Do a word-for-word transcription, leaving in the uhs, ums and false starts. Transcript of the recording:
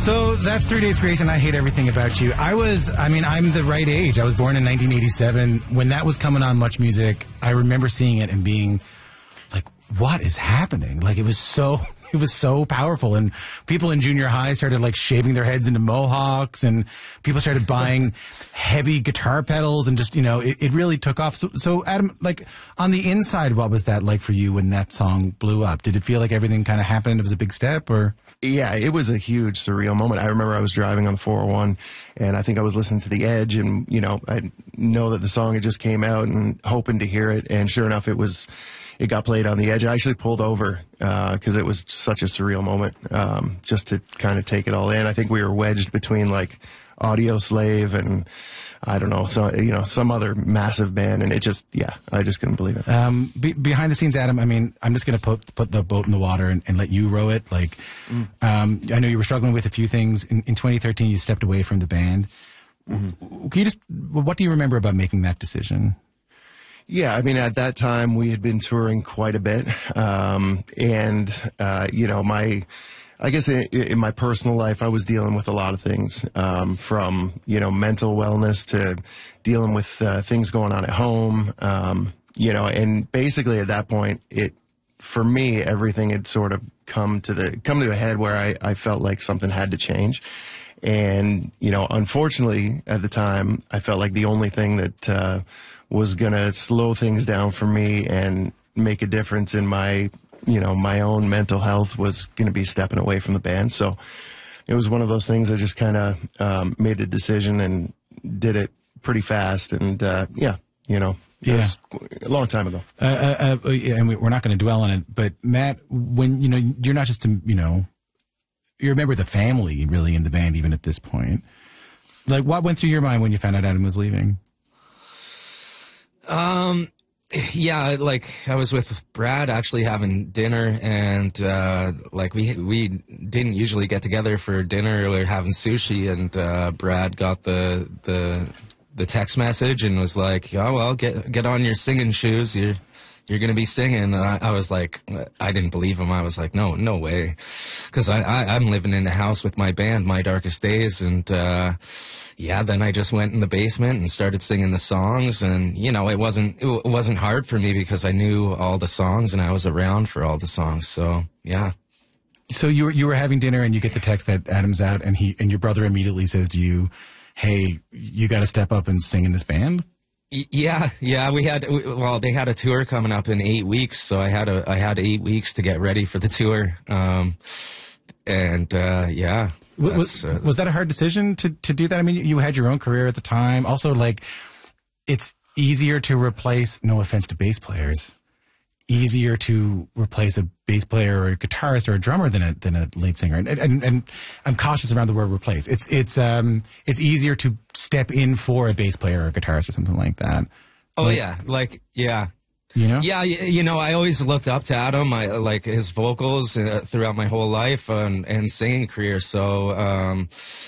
So that's Three Days Grace and I Hate Everything About You. I was, I mean, I'm the right age. I was born in nineteen eighty-seven. When that was coming on Much Music, I remember seeing it and being like, what is happening? Like, it was so, it was so powerful. And people in junior high started like shaving their heads into mohawks, and people started buying heavy guitar pedals, and just, you know, it, it really took off. So, so Adam, like, on the inside, what was that like for you when that song blew up? Did it feel like everything kind of happened? It was a big step, or? Yeah, it was a huge surreal moment. I remember I was driving on the four oh one, and I think I was listening to The Edge, and, you know, I know that the song had just came out and hoping to hear it, and sure enough, it was, it got played on The Edge. I actually pulled over because uh, it was such a surreal moment, um, just to kind of take it all in. I think we were wedged between, like, Audio Slave and, I don't know, so, you know, some other massive band, and it just, yeah, I just couldn't believe it. Um, be, behind the scenes, Adam, I mean, I'm just going to put put the boat in the water and, and let you row it. Like, mm. um, I know you were struggling with a few things. In, in twenty thirteen, you stepped away from the band. Mm-hmm. Can you just, what do you remember about making that decision? Yeah, I mean, at that time, we had been touring quite a bit, um, and, uh, you know, my... I guess in, in my personal life, I was dealing with a lot of things, um, from, you know, mental wellness to dealing with uh, things going on at home, um, you know, and basically at that point, it, for me, everything had sort of come to the, come to a head where I, I felt like something had to change. And, you know, unfortunately at the time, I felt like the only thing that, uh, was going to slow things down for me and make a difference in my, you know, my own mental health was going to be stepping away from the band. So it was one of those things I just kind of um, made a decision and did it pretty fast. And, uh, yeah, you know, it yeah. was a long time ago. Uh, uh, uh, and we, we're not going to dwell on it. But, Matt, when, you know, you're not just, a, you know, you're a member of the family, really, in the band, even at this point. Like, what went through your mind when you found out Adam was leaving? Um... Yeah, like I was with Brad actually having dinner, and uh, like we we didn't usually get together for dinner or having sushi, and uh, Brad got the the the text message and was like, "Oh well, get get on your singing shoes. You're you're gonna be singing." And I, I was like, I didn't believe him. I was like, no, no way, because I, I I'm living in the house with my band, My Darkest Days, and. Uh, Yeah, then I just went in the basement and started singing the songs, and you know, it wasn't it wasn't hard for me because I knew all the songs and I was around for all the songs. So yeah. So you were you were having dinner and you get the text that Adam's out, and he and your brother immediately says to you, "Hey, you got to step up and sing in this band." Yeah, yeah, we had well, they had a tour coming up in eight weeks, so I had a I had eight weeks to get ready for the tour, um, and uh, yeah. Was, uh, was that a hard decision to, to do that? I mean, you had your own career at the time. Also, like, it's easier to replace, no offense to bass players, easier to replace a bass player or a guitarist or a drummer than a than a lead singer. And and, and I'm cautious around the word replace. It's it's um it's easier to step in for a bass player or a guitarist or something like that. Oh like, yeah, like yeah. You know? Yeah, you know, I always looked up to Adam, I like his vocals uh, throughout my whole life and, and singing career. So, um,